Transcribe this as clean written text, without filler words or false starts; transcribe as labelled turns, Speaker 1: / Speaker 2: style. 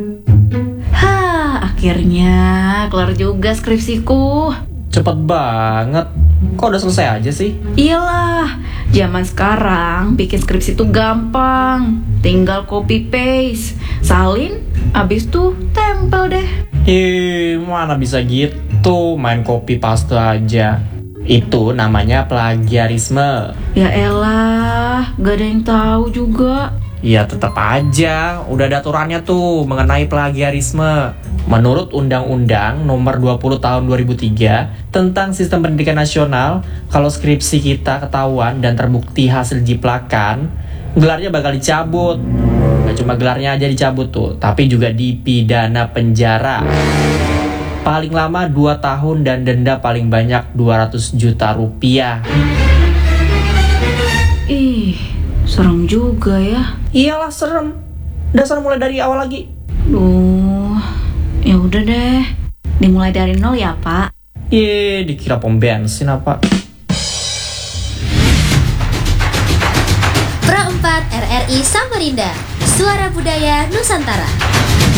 Speaker 1: Akhirnya kelar juga skripsiku.
Speaker 2: Cepet banget. Kok udah selesai aja sih?
Speaker 1: Iyalah, zaman sekarang bikin skripsi tuh gampang. Tinggal copy paste, salin, abis tuh tempel deh.
Speaker 2: Mana bisa gitu, main copy paste aja. Itu namanya plagiarisme.
Speaker 1: Ya elah, gak ada yang tahu juga.
Speaker 2: Ya tetap aja, udah ada aturannya tuh mengenai plagiarisme. Menurut Undang-Undang Nomor 20 Tahun 2003 tentang Sistem Pendidikan Nasional, kalau skripsi kita ketahuan dan terbukti hasil jiplakan, gelarnya bakal dicabut. Gak cuma gelarnya aja dicabut tuh, tapi juga dipidana penjara. Paling lama 2 tahun dan denda paling banyak 200 juta rupiah.
Speaker 1: Ih, serem juga ya.
Speaker 2: Iyalah serem. Dasar mulai dari awal lagi.
Speaker 1: Ya udah deh. Dimulai dari nol ya, Pak.
Speaker 2: Dikira pom bensin apa?
Speaker 3: Pro 4 RRI Samarinda, Suara Budaya Nusantara.